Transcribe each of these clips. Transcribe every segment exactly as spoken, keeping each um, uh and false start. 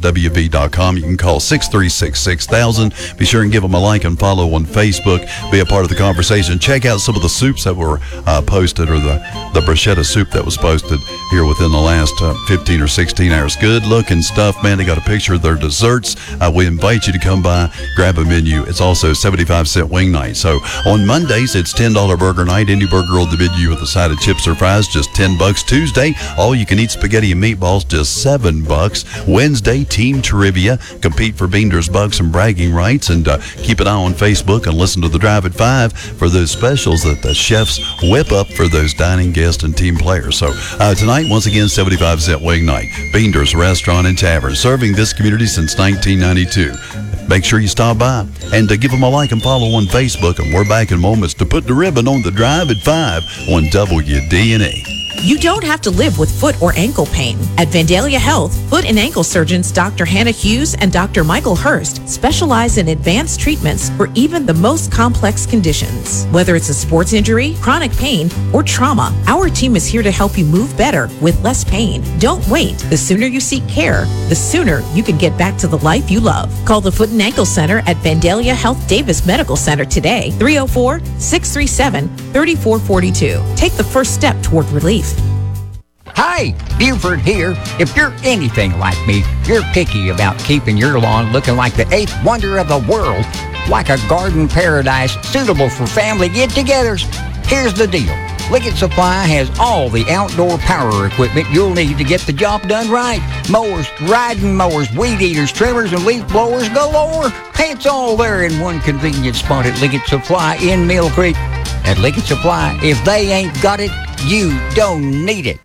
w v dot com. You can call six three six, six thousand. Be sure and give them a like and follow on Facebook. Be a part of the conversation. Check out some of the soups that were uh, posted, or the, the bruschetta soup that was posted here within the last uh, fifteen or sixteen hours. Good looking stuff, man. They got a picture of their desserts. Uh, we invite you to come by, grab a menu. It's also seventy-five cent wing night. So on Mondays, it's ten dollar burger night. Any burger on the menu with a side of chips or fries, just ten bucks. Tuesday, all you can eat spaghetti and meatballs, just seven bucks. Wednesday, team trivia. Compete for Beander's Bucks and bragging rights. And uh, keep an eye on Facebook and listen to the Drive at five for those specials that the chefs whip up for those dining guests and team players. So uh, tonight, once again, seventy-five cent wing night. Beander's Restaurant and Tavern, serving this community since nineteen ninety-two. Make sure you stop by and uh, give them a like and follow on Facebook. And we're back in moments to put the ribbon on the Drive at five on W D N A. You don't have to live with foot or ankle pain. At Vandalia Health, foot and ankle surgeons Doctor Hannah Hughes and Doctor Michael Hurst specialize in advanced treatments for even the most complex conditions. Whether it's a sports injury, chronic pain, or trauma, our team is here to help you move better with less pain. Don't wait. The sooner you seek care, the sooner you can get back to the life you love. Call the Foot and Ankle Center at Vandalia Health Davis Medical Center today, three oh four, six three seven, three four four two. Take the first step toward relief. Hi, Buford here. If you're anything like me, you're picky about keeping your lawn looking like the eighth wonder of the world, like a garden paradise suitable for family get-togethers. Here's the deal. Liggett Supply has all the outdoor power equipment you'll need to get the job done right. Mowers, riding mowers, weed eaters, trimmers, and leaf blowers galore. It's all there in one convenient spot at Liggett Supply in Mill Creek. At Liggett Supply, if they ain't got it, you don't need it.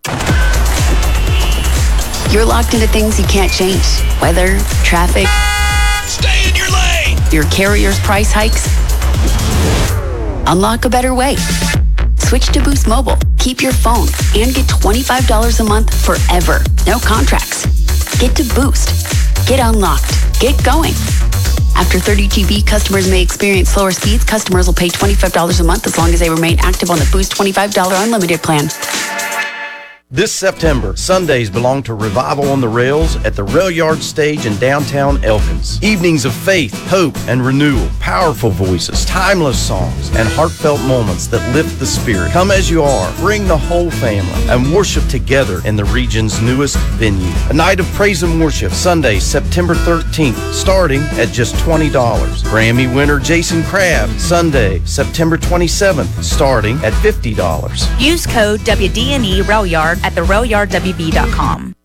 You're locked into things you can't change. Weather, traffic. Stay in your lane! Your carrier's price hikes. Unlock a better way. Switch to Boost Mobile. Keep your phone and get twenty-five dollars a month forever. No contracts. Get to Boost. Get unlocked. Get going. After thirty G B, customers may experience slower speeds. Customers will pay twenty-five dollars a month as long as they remain active on the Boost twenty-five dollars unlimited plan. This September, Sundays belong to Revival on the Rails at the Rail Yard Stage in downtown Elkins. Evenings of faith, hope, and renewal, powerful voices, timeless songs, and heartfelt moments that lift the spirit. Come as you are, bring the whole family, and worship together in the region's newest venue. A night of praise and worship, Sunday, September thirteenth, starting at just twenty dollars. Grammy winner Jason Crabb, Sunday, September twenty-seventh, starting at fifty dollars. Use code W D N E Rail Yard at the rail yard w b dot com.